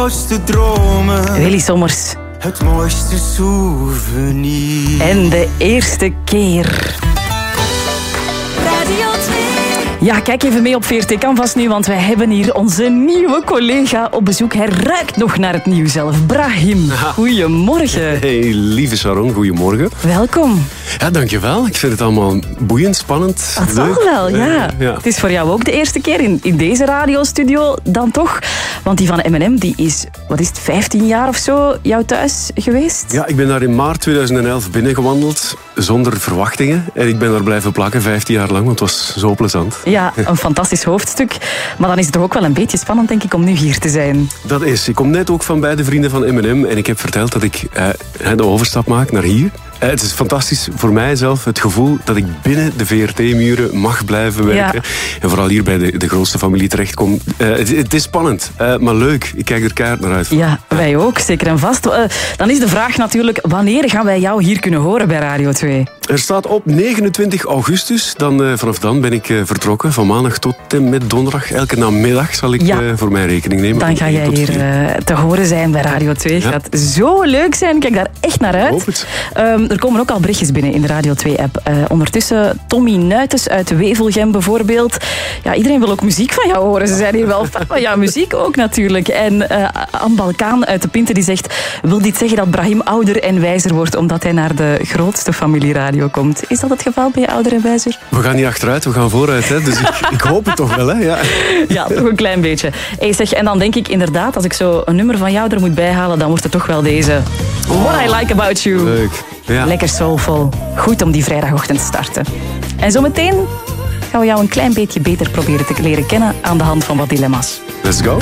Mooiste dromen. Willy Sommers. Het mooiste souvenir. En de eerste keer. Radio 2. Ja, kijk even mee op VRT Canvas nu, want wij hebben hier onze nieuwe collega op bezoek. Hij ruikt nog naar het nieuws zelf. Brahim, goedemorgen. Hey, lieve Sharon, goedemorgen. Welkom. Ja, dankjewel. Ik vind het allemaal boeiend, spannend, Dat leuk. zal wel, ja. Het is voor jou ook de eerste keer in deze radiostudio dan toch? Want die van M&M, die is, 15 jaar of zo jouw thuis geweest? Ja, ik ben daar in maart 2011 binnengewandeld, zonder verwachtingen. En ik ben daar blijven plakken 15 jaar lang, want het was zo plezant. Ja, een fantastisch hoofdstuk. Maar dan is het toch ook wel een beetje spannend, denk ik, om nu hier te zijn. Dat is. Ik kom net ook van bij de vrienden van M&M en ik heb verteld dat ik de overstap maak naar hier. Het is fantastisch voor mijzelf, het gevoel dat ik binnen de VRT-muren mag blijven werken. Ja. En vooral hier bij de grootste familie terechtkom. Het is spannend, maar leuk. Ik kijk er keihard naar uit. Ja, wij ook, zeker en vast. Dan is de vraag natuurlijk, wanneer gaan wij jou hier kunnen horen bij Radio 2? Er staat op 29 augustus. Vanaf dan ben ik vertrokken. Van maandag tot en met donderdag. Elke namiddag zal ik voor mijn rekening nemen. Dan ga jij hier te horen zijn bij Radio 2. Het gaat zo leuk zijn. Kijk daar echt naar uit. Hoop het. Er komen ook al berichtjes binnen in de Radio 2-app. Ondertussen Tommy Nuitens uit Wevelgem bijvoorbeeld. Ja, iedereen wil ook muziek van jou horen. Ze zijn hier wel fan van jouw muziek ook natuurlijk. En Anne Balkaan uit de Pinte die zegt... Wil dit zeggen dat Brahim ouder en wijzer wordt omdat hij naar de grootste familieradio komt? Is dat het geval bij je ouder en wijzer? We gaan niet achteruit, we gaan vooruit. Hè? Dus ik hoop het toch wel. Hè? Ja. Ja, toch een klein beetje. Hey, zeg, en dan denk ik inderdaad, als ik zo een nummer van jou er moet bijhalen, dan wordt het toch wel deze. What I Like About You. Leuk. Ja. Lekker soulvol. Goed om die vrijdagochtend te starten. En zometeen gaan we jou een klein beetje beter proberen te leren kennen aan de hand van wat dilemma's. Let's go.